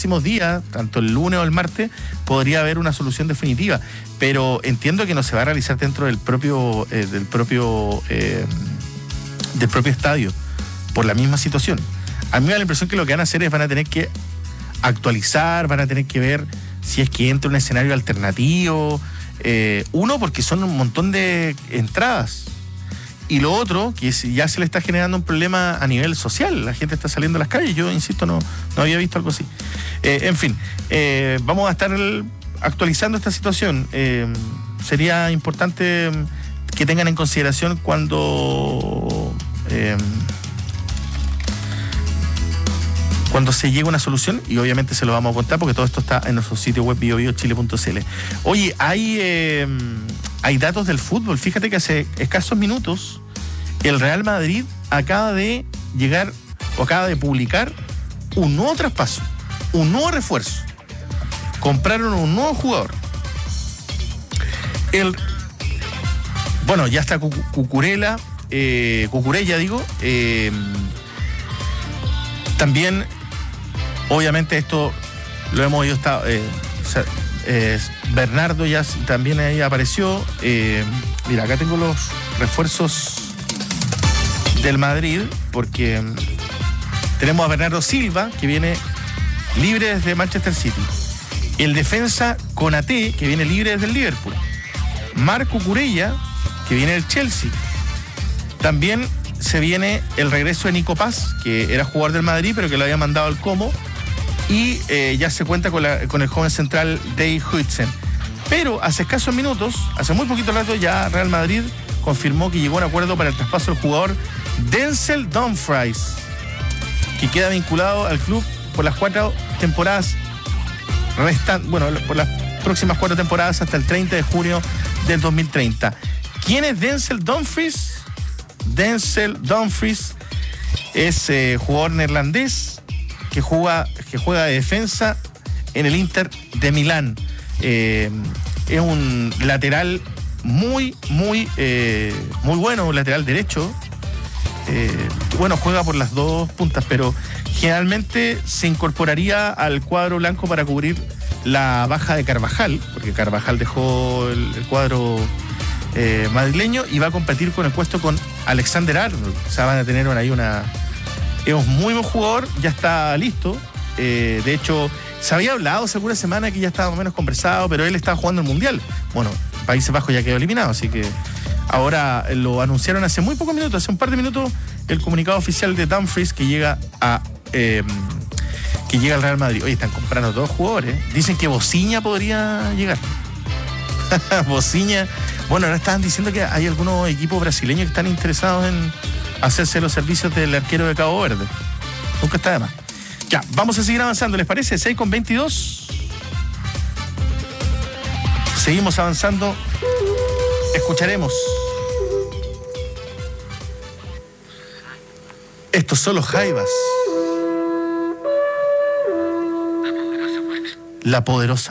próximos días, tanto el lunes o el martes, podría haber una solución definitiva. Pero entiendo que no se va a realizar dentro del propio estadio, por la misma situación. A mí me da la impresión que lo que van a hacer es van a tener que actualizar, van a tener que ver si es que entra un escenario alternativo. Uno, porque son un montón de entradas. Y lo otro, que ya se le está generando un problema a nivel social. La gente está saliendo a las calles. Yo, insisto, no había visto algo así. En fin, vamos a estar actualizando esta situación. Sería importante que tengan en consideración cuando se llegue a una solución, y obviamente se lo vamos a contar porque todo esto está en nuestro sitio web biobiochile.cl. Oye, hay datos del fútbol. Fíjate que hace escasos minutos el Real Madrid acaba de publicar un nuevo traspaso, un nuevo refuerzo. Compraron un nuevo jugador. Ya está Cucurella, también, obviamente, esto lo hemos oído. Bernardo ya también ahí apareció. Mira, acá tengo los refuerzos del Madrid, porque tenemos a Bernardo Silva, que viene libre desde Manchester City. El defensa Konaté, que viene libre desde el Liverpool. Marco Cucurella, que viene del Chelsea. También se viene el regreso de Nico Paz, que era jugador del Madrid, pero que lo había mandado al Como. Y ya se cuenta con el joven central Dave Huijsen. Pero hace escasos minutos, hace muy poquito rato, ya Real Madrid confirmó que llegó a un acuerdo para el traspaso del jugador Denzel Dumfries, que queda vinculado al club por las 4 temporadas por las próximas 4 temporadas hasta el 30 de junio del 2030. ¿Quién es Denzel Dumfries? Denzel Dumfries es jugador neerlandés que juega de defensa en el Inter de Milán. Es un lateral muy bueno, un lateral derecho. Juega por las dos puntas, pero generalmente se incorporaría al cuadro blanco para cubrir la baja de Carvajal, porque Carvajal dejó el cuadro madrileño, y va a competir con el puesto con Alexander Arnold. O sea, van a tener ahí es un muy buen jugador, ya está listo. De hecho, se había hablado hace alguna semana que ya estaba más o menos conversado, pero él estaba jugando el Mundial. Bueno, Países Bajos ya quedó eliminado, así que ahora lo anunciaron hace muy pocos minutos, hace un par de minutos, el comunicado oficial de Dumfries que llega al Real Madrid. Oye, están comprando todos jugadores. Dicen que Bociña podría llegar. Bociña. Bueno, ahora estaban diciendo que hay algunos equipos brasileños que están interesados en hacerse los servicios del arquero de Cabo Verde. Nunca está de más. Ya, vamos a seguir avanzando, ¿les parece? 6:22. Seguimos avanzando. Escucharemos. Estos son los Jaivas. La poderosa.